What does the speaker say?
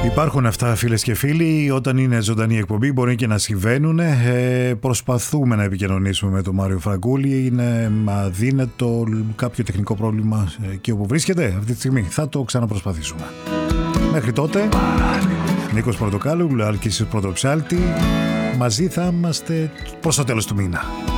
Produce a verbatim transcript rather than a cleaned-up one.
Υπάρχουν αυτά, φίλες και φίλοι, όταν είναι ζωντανή εκπομπή μπορεί και να συμβαίνουν. Ε, προσπαθούμε να επικοινωνήσουμε με τον Μάριο Φραγκούλη. Είναι αδύνατο, κάποιο τεχνικό πρόβλημα εκεί όπου βρίσκεται αυτή τη στιγμή. Θα το ξαναπροσπαθήσουμε. Μέχρι τότε, Νίκος Πορτοκάλου, Αλκής Πρωτοψάλτη. Μαζί θα είμαστε προς το τέλος του μήνα.